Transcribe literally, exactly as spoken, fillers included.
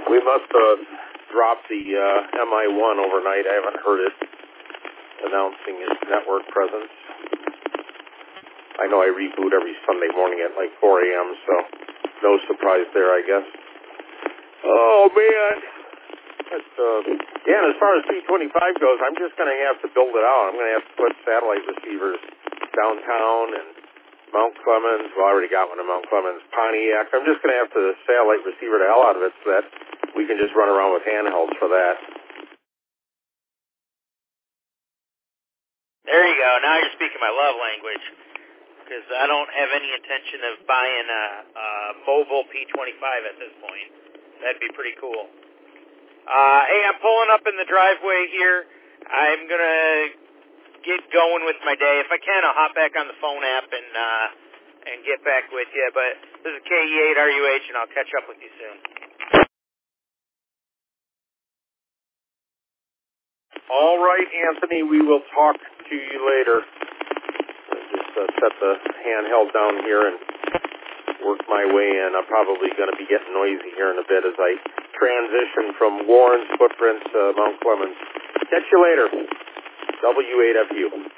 We must have dropped the uh, M I one overnight. I haven't heard it announcing its network presence. I know I reboot every Sunday morning at like four a.m., so no surprise there, I guess. Oh, man. That's, uh, yeah, and as far as P twenty-five goes, I'm just going to have to build it out. I'm going to have to put satellite receivers downtown and Mount Clemens. Well, I already got one in Mount Clemens. Pontiac. I'm just going to have to satellite receiver the hell out of it so that we can just run around with handhelds for that. There you go. Now you're speaking my love language. Because I don't have any intention of buying a, a mobile P twenty-five at this point. That'd be pretty cool. Uh, hey, I'm pulling up in the driveway here. I'm going to get going with my day. If I can, I'll hop back on the phone app and uh, and get back with you. But this is K E eight R U H, and I'll catch up with you soon. All right, Anthony, we will talk to you later. Just uh, set the handheld down here and work my way in. I'm probably going to be getting noisy here in a bit as I transition from Warren's footprints to Mount Clemens. Catch you later. W eight F U.